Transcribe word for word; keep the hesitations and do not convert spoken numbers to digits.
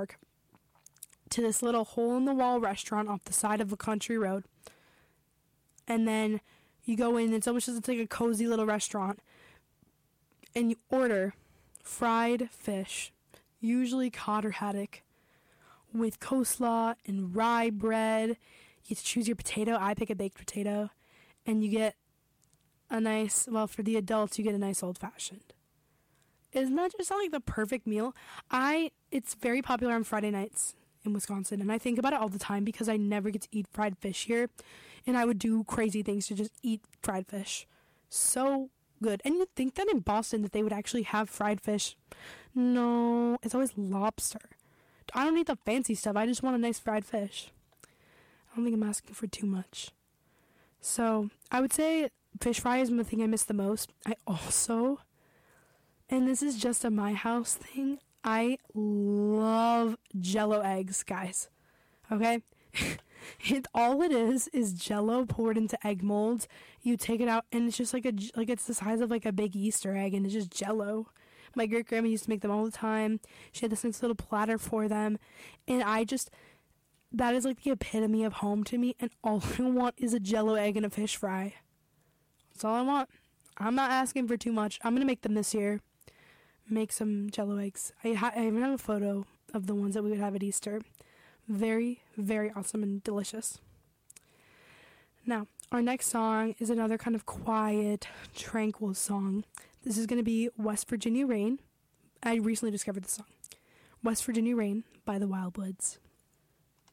York to this little hole-in-the-wall restaurant off the side of a country road. And then you go in, it's almost just it's like a cozy little restaurant. And you order fried fish, usually cod or haddock, with coleslaw and rye bread. You get to choose your potato. I pick a baked potato. And you get a nice, well, for the adults, you get a nice old-fashioned. Isn't that just like the perfect meal? I, it's very popular on Friday nights in Wisconsin, and I think about it all the time because I never get to eat fried fish here, and I would do crazy things to just eat fried fish. So good. And you'd think that in Boston that they would actually have fried fish. No, it's always lobster. I don't need the fancy stuff. I just want a nice fried fish. I don't think I'm asking for too much. So I would say fish fry is the thing I miss the most. I also, and this is just a my house thing, I love Jell-O eggs, guys. Okay? It all it is is Jell-O poured into egg molds. You take it out and it's just like a like it's the size of like a big Easter egg, and it's just Jell-O. My great grandma used to make them all the time. She had this nice little platter for them, and I just that is like the epitome of home to me. And all I want is a Jell-O egg and a fish fry. That's all I want. I'm not asking for too much. I'm gonna make them this year. Make some Jell-O eggs. I, ha- I even have a photo of the ones that we would have at Easter. Very, very awesome and delicious. Now, our next song is another kind of quiet, tranquil song. This is going to be West Virginia Rain. I recently discovered this song. West Virginia Rain by the Wildwoods.